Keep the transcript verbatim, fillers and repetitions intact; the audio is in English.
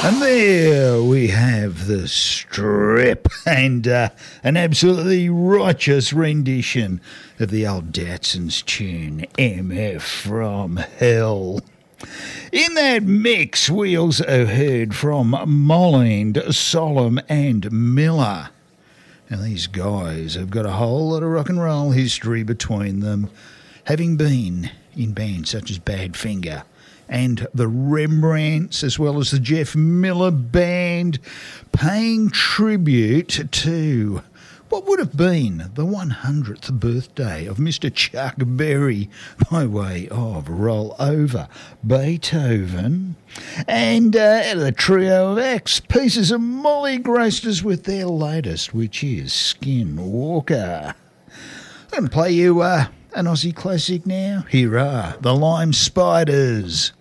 And there we have the strip and uh, an absolutely righteous rendition of the old Datsun's tune, M F from Hell. In that mix, we also heard from Molland, Solemn and Miller. And these guys have got a whole lot of rock and roll history between them, having been in bands such as Badfinger and the Rembrandts, as well as the Jeff Miller Band, paying tribute to what would have been the one hundredth birthday of Mister Chuck Berry by way of Roll Over Beethoven. And uh, the trio of X Pieces of Molly graced us with their latest, which is Skinwalker. I'm going to play you uh, an Aussie classic now. Here are the Lime Spiders.